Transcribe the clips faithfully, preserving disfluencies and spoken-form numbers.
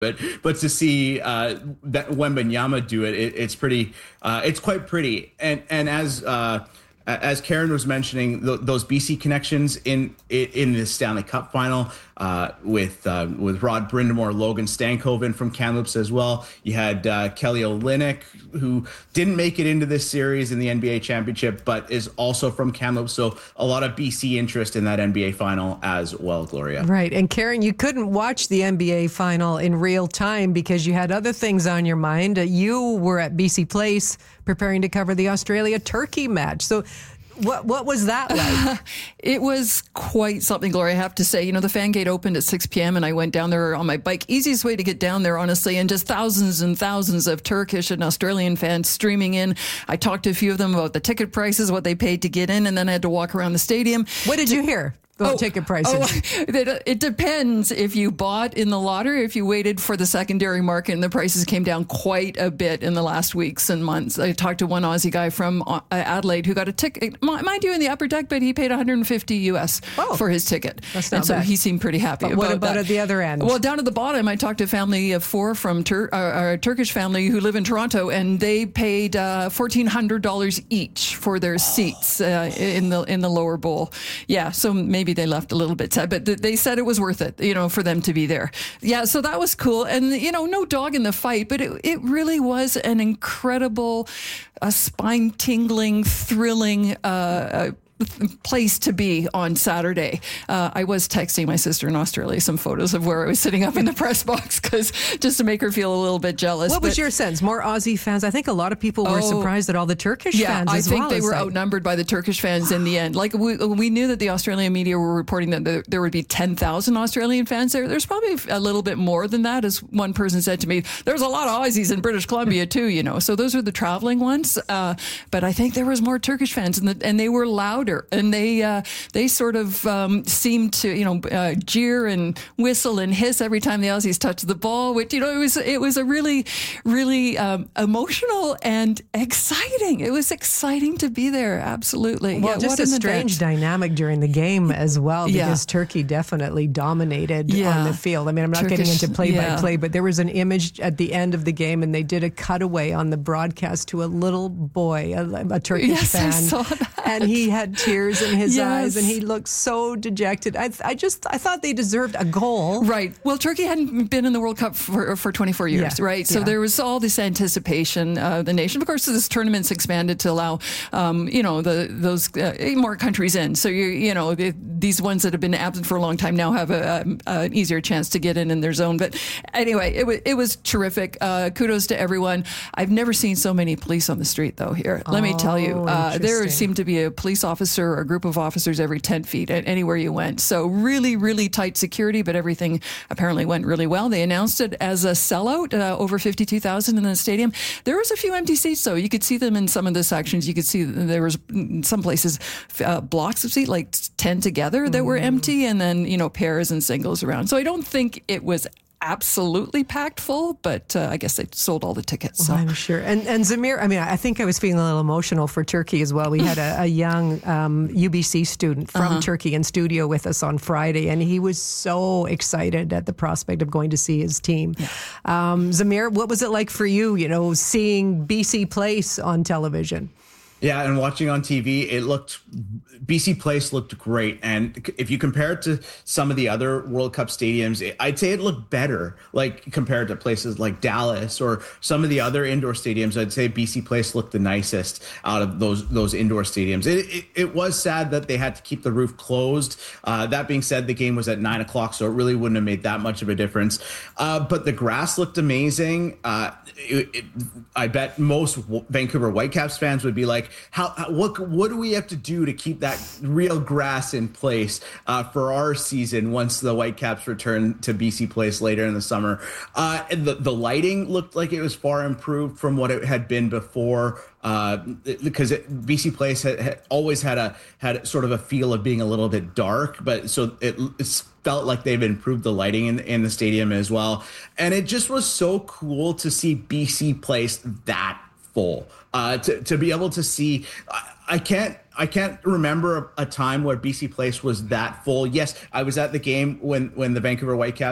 But but to see uh, that Wembanyama do it, it it's pretty. Uh, it's quite pretty. And and as uh, as Karen was mentioning, th- those B C connections in in the Stanley Cup final uh, with uh, with Rod Brindamore, Logan Stankoven from Kamloops as well. You had uh, Kelly Olynyk, who didn't make it into this series in the N B A championship, but is also from Kamloops. So a lot of B C interest in that N B A final as well, Gloria. Right. And Karen, you couldn't watch the N B A final in real time because you had other things on your mind. You were at B C Place preparing to cover the Australia-Turkey match. So What what was that like? It was quite something, Gloria, I have to say. You know, the fan gate opened at six p.m. and I went down there on my bike. Easiest way to get down there, honestly, and just thousands and thousands of Turkish and Australian fans streaming in. I talked to a few of them about the ticket prices, what they paid to get in, and then I had to walk around the stadium. What did you hear? Oh, ticket prices. Oh, it, it depends if you bought in the lottery, if you waited for the secondary market, and the prices came down quite a bit in the last weeks and months. I talked to one Aussie guy from uh, Adelaide who got a ticket, mind you, in the upper deck, but he paid one hundred fifty U S oh, for his ticket. That's not and so bad. he seemed pretty happy but about what about that. At the other end? Well, down at the bottom, I talked to a family of four from Tur- uh, a Turkish family who live in Toronto, and they paid uh, fourteen hundred dollars each for their seats uh, in the in the lower bowl. Yeah, so maybe they left a little bit sad, but th- they said it was worth it, you know, for them to be there. Yeah, so that was cool. And, you know, no dog in the fight, but it, it really was an incredible, uh, spine-tingling, thrilling uh, uh place to be on Saturday. Uh, I was texting my sister in Australia some photos of where I was sitting up in the press box because just to make her feel a little bit jealous. What but, was your sense? More Aussie fans? I think a lot of people were oh, surprised at all the Turkish yeah, fans I as think well. they were like, outnumbered by the Turkish fans in the end. Like we, we knew that the Australian media were reporting that there, there would be ten thousand Australian fans there. There's probably a little bit more than that, as one person said to me. There's a lot of Aussies in British Columbia too, you know. So those are the traveling ones. Uh, but I think there was more Turkish fans, and, the, and they were louder, and they uh, they sort of um, seemed to, you know, uh, jeer and whistle and hiss every time the Aussies touched the ball. Which, you know, it was it was a really, really um, emotional and exciting. It was exciting to be there. Absolutely. Well, yeah, just a strange event. dynamic during the game as well, because yeah. Turkey definitely dominated yeah. on the field. I mean, I'm not Turkish, getting into play-by-play, yeah. but there was an image at the end of the game, and they did a cutaway on the broadcast to a little boy, a, a Turkish yes, fan, I saw that. and he had tears in his yes. eyes, and he looked so dejected. I, I just, I thought they deserved a goal. Right. Well, Turkey hadn't been in the World Cup for for twenty-four years, yeah. right? So yeah. there was all this anticipation. Uh, the nation, of course, this tournament's expanded to allow, um, you know, the those uh, more countries in. So you you know the, these ones that have been absent for a long time now have a, a, an easier chance to get in in their zone. But anyway, it was it was terrific. Uh, kudos to everyone. I've never seen so many police on the street though. Here, let oh, me tell you, uh, there interesting. seemed to be a police officer or a group of officers every ten feet anywhere you went. So really, really tight security, but everything apparently went really well. They announced it as a sellout, uh, over fifty-two thousand in the stadium. There was a few empty seats, though. You could see them in some of the sections. You could see there was in some places uh, blocks of seats, like ten together, that mm. were empty, and then, you know, pairs and singles around. So I don't think it was absolutely packed full, but uh, I guess they sold all the tickets. So. Well, I'm sure. And and Zamir, I mean, I think I was feeling a little emotional for Turkey as well. We had a, a young um, U B C student from uh-huh. Turkey in studio with us on Friday, and he was so excited at the prospect of going to see his team. Yeah. Um, Zamir, what was it like for you, you know, seeing B C Place on television? Yeah, and watching on T V, it looked, B C Place looked great. And if you compare it to some of the other World Cup stadiums, I'd say it looked better, like compared to places like Dallas or some of the other indoor stadiums. I'd say B C Place looked the nicest out of those those indoor stadiums. It it, it was sad that they had to keep the roof closed. Uh, that being said, the game was at nine o'clock, so it really wouldn't have made that much of a difference. Uh, but the grass looked amazing. Uh, it, it, I bet most Vancouver Whitecaps fans would be like, How, how what what do we have to do to keep that real grass in place uh, for our season once the Whitecaps return to B C Place later in the summer? Uh, and the the lighting looked like it was far improved from what it had been before, uh, because it, B C Place had, had always had a had sort of a feel of being a little bit dark, but so it, it's felt like they've improved the lighting in, in the stadium as well. And it just was so cool to see B C Place that full, uh, to, to be able to see. I, I can't I can't remember a, a time where B C Place was that full. Yes, I was at the game when, when the Vancouver Whitecaps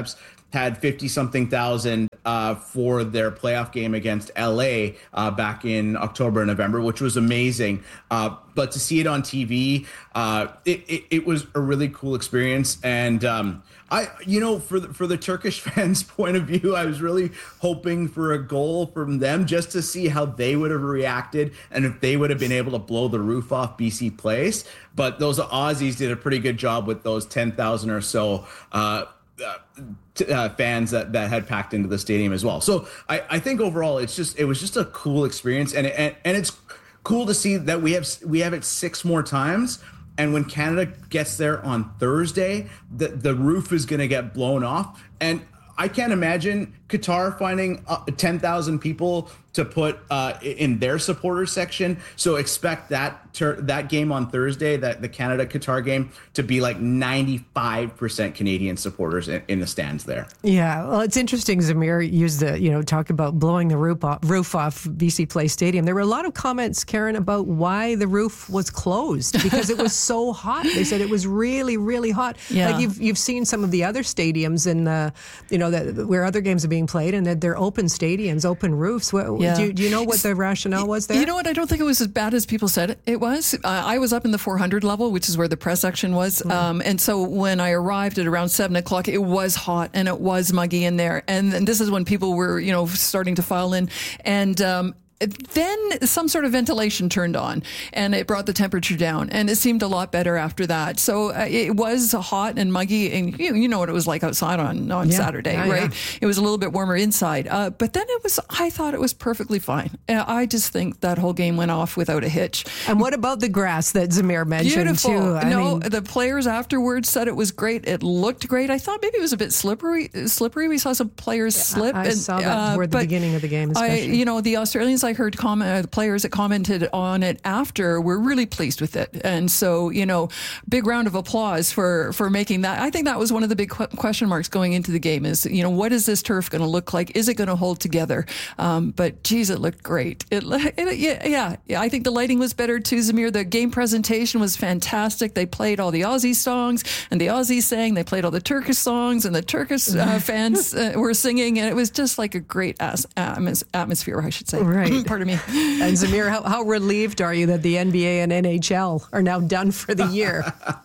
had fifty something thousand uh, for their playoff game against L A uh, back in October and November, which was amazing. Uh, but to see it on T V, uh, it, it, it was a really cool experience. And um, I, you know, for the, for the Turkish fans' point of view, I was really hoping for a goal from them just to see how they would have reacted and if they would have been able to blow the roof off B C Place. But those Aussies did a pretty good job with those ten thousand or so uh, uh, t- uh, fans that, that had packed into the stadium as well. So I, I think overall, it's just it was just a cool experience, and and and it's cool to see that we have we have it six more times. And when Canada gets there on Thursday, the, the roof is going to get blown off. And I can't imagine Qatar finding uh, ten thousand people to put uh, in their supporter section. So expect that ter- that game on Thursday, that the Canada-Qatar game, to be like ninety-five percent Canadian supporters in, in the stands there. Yeah, well, it's interesting. Zamir used the, you know, talk about blowing the roof off, roof off B C Place Stadium. There were a lot of comments, Karen, about why the roof was closed because it was so hot. They said it was really, really hot. Yeah. Like you've you've seen some of the other stadiums in the, you know, that where other games are being played, and that they're open stadiums, open roofs. What, Yeah. do, you, do you know what the rationale was there? You know what? I don't think it was as bad as people said it, it was. Uh, I was up in the four hundred level, which is where the press section was. Mm. Um, and so when I arrived at around seven o'clock, it was hot and it was muggy in there. And, and this is when people were, you know, starting to file in. And, um, then some sort of ventilation turned on and it brought the temperature down, and it seemed a lot better after that. So uh, it was hot and muggy, and you, you know what it was like outside on, on yeah. Saturday, yeah, right? Yeah. It was a little bit warmer inside. Uh, but then it was, I thought it was perfectly fine. Uh, I just think that whole game went off without a hitch. And what about the grass that Zamir mentioned Beautiful. too? I no, mean, the players afterwards said it was great. It looked great. I thought maybe it was a bit slippery. Slippery. We saw some players slip. I, I and, saw that uh, toward the beginning of the game, especially. I, you know, the Australians I heard comment. Players that commented on it after were really pleased with it. And so, you know, big round of applause for, for making that. I think that was one of the big question marks going into the game is, you know, what is this turf going to look like? Is it going to hold together? Um, but geez, it looked great. It, it yeah, yeah, yeah. I think the lighting was better too, Zamir. The game presentation was fantastic. They played all the Aussie songs and the Aussies sang. They played all the Turkish songs and the Turkish uh, fans uh, were singing. And it was just like a great as- atmos- atmosphere, I should say. Right. Pardon me. And Zamir, How, how relieved are you that the N B A and N H L are now done for the year?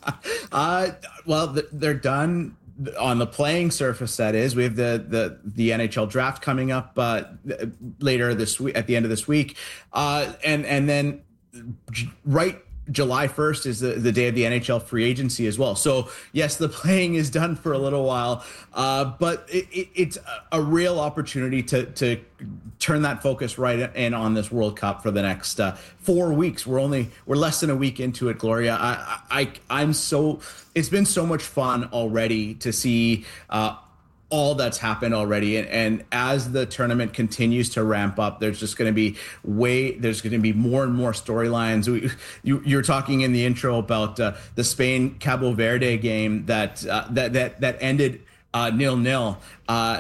uh, well, they're done on the playing surface. That is, we have the the the N H L draft coming up uh, later this week, at the end of this week, uh, and and then right. July first is the, the day of the N H L free agency as well. So yes, the playing is done for a little while, uh, but it, it, it's a real opportunity to to turn that focus right in on this World Cup for the next uh, four weeks. We're only we're less than a week into it, Gloria. I, I I'm so it's been so much fun already to see uh, all that's happened already. And, and as the tournament continues to ramp up, there's just going to be way, there's going to be more and more storylines. We, you, you're talking in the intro about uh, the Spain Cabo Verde game that, uh, that, that, that ended uh, nil nil. Uh,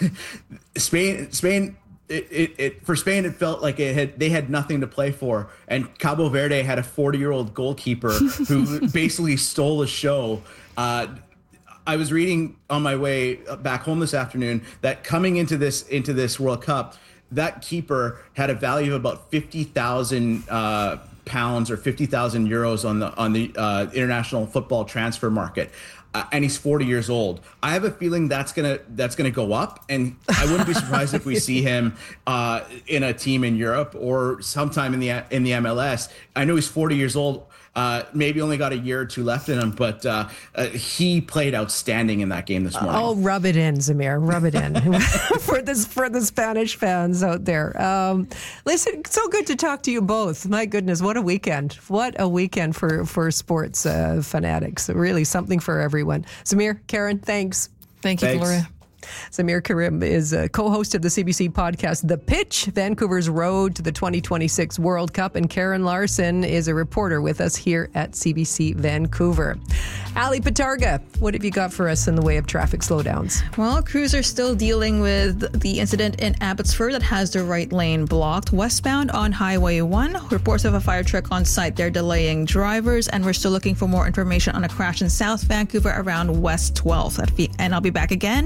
Spain, Spain, It, it, it for Spain, it felt like it had they had nothing to play for, and Cabo Verde had a forty-year-old goalkeeper who basically stole the show. Uh, I was reading on my way back home this afternoon that coming into this into this World Cup, that keeper had a value of about fifty thousand uh, pounds or fifty thousand euros on the on the uh, international football transfer market. Uh, and he's forty years old. I have a feeling that's gonna that's gonna go up, and I wouldn't be surprised if we see him uh, in a team in Europe or sometime in the in the M L S. I know he's forty years old. Uh, maybe only got a year or two left in him, but uh, uh, he played outstanding in that game this morning. Oh, rub it in, Zamir, rub it in for this for the Spanish fans out there. Um, listen, so good to talk to you both. My goodness, what a weekend! What a weekend for for sports uh, fanatics. Really, something for everyone. Zamir, Karen, thanks. Thank you, Thanks. Gloria. Zamir Karim is a co-host of the C B C podcast The Pitch, Vancouver's road to the twenty twenty-six World Cup, and Karen Larson is a reporter with us here at C B C Vancouver. Ali Patarga, what have you got for us in the way of traffic slowdowns? Well, crews are still dealing with the incident in Abbotsford that has the right lane blocked. Westbound on Highway one, reports of a fire truck on site. They're delaying drivers, and we're still looking for more information on a crash in South Vancouver around West twelfth. And I'll be back again with more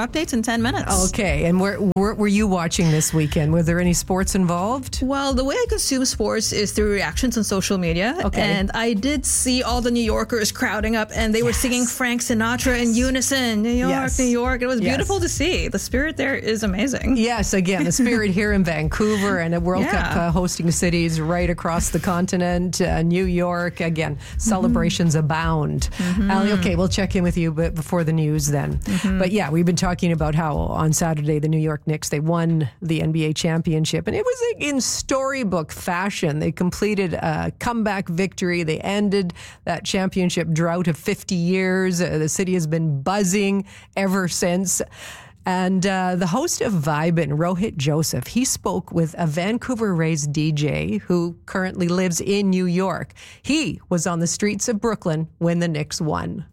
updates in ten minutes. Okay, and where, where were you watching this weekend? Were there any sports involved? Well, the way I consume sports is through reactions on social media. Okay. And I did see all the New Yorkers crowding up, and they were Yes. singing Frank Sinatra in unison. New York, Yes. New York. It was Yes. beautiful to see. The spirit there is amazing. Yes, again, the spirit here in Vancouver and a World Yeah. Cup uh, hosting cities right across the continent, uh, New York. Again, celebrations Mm-hmm. abound. Ali, okay, we'll check in with you but before the news then. Mm-hmm. But yeah, we've been talking about how on Saturday the New York Knicks, they won the N B A championship, and it was like, in storybook fashion. They completed a comeback victory. They ended that championship drought of fifty years. Uh, the city has been buzzing ever since. And uh, the host of Vibin, Rohit Joseph, he spoke with a Vancouver-raised D J who currently lives in New York. He was on the streets of Brooklyn when the Knicks won.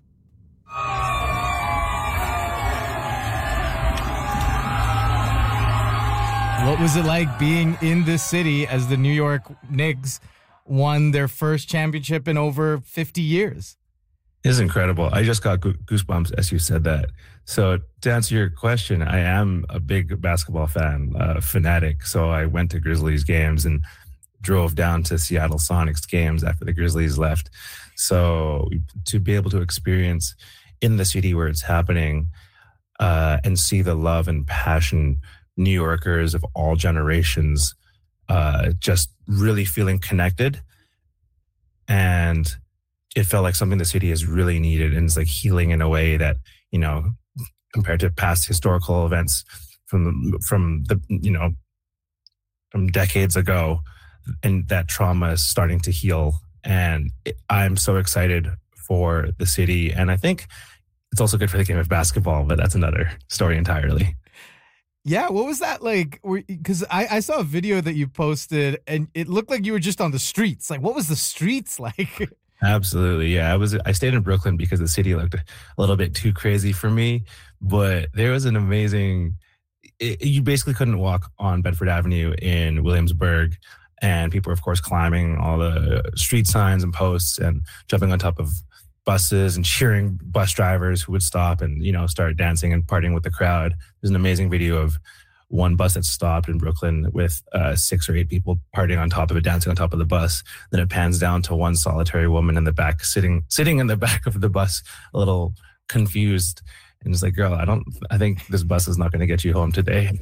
What was it like being in this city as the New York Knicks won their first championship in over fifty years? It's incredible. I just got goo- goosebumps as you said that. So to answer your question, I am a big basketball fan, uh, fanatic. So I went to Grizzlies games and drove down to Seattle Sonics games after the Grizzlies left. So to be able to experience in the city where it's happening uh, and see the love and passion New Yorkers of all generations uh, just really feeling connected, and it felt like something the city has really needed, and it's like healing in a way that, you know, compared to past historical events from from the you know from decades ago, and that trauma is starting to heal. And it, I'm so excited for the city, and I think it's also good for the game of basketball, but that's another story entirely. Yeah, what was that like? Because I, I saw a video that you posted, and it looked like you were just on the streets. Like, what was the streets like? Absolutely. Yeah. I was, I stayed in Brooklyn because the city looked a little bit too crazy for me, but there was an amazing, it, you basically couldn't walk on Bedford Avenue in Williamsburg, and people were, of course, climbing all the street signs and posts and jumping on top of buses and cheering bus drivers who would stop and, you know, start dancing and partying with the crowd. There's an amazing video of one bus that stopped in Brooklyn with uh, six or eight people partying on top of it, dancing on top of the bus. Then it pans down to one solitary woman in the back, sitting sitting in the back of the bus, a little confused. And it's like, girl, I don't, I think this bus is not going to get you home today.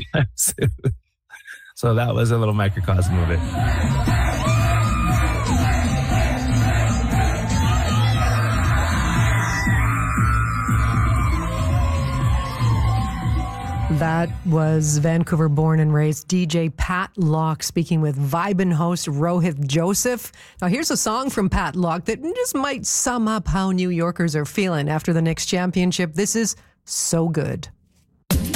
So that was a little microcosm of it. That was Vancouver born and raised D J Pat Locke speaking with Vibin host Rohit Joseph. Now here's a song from Pat Locke that just might sum up how New Yorkers are feeling after the Knicks championship. This is So Good.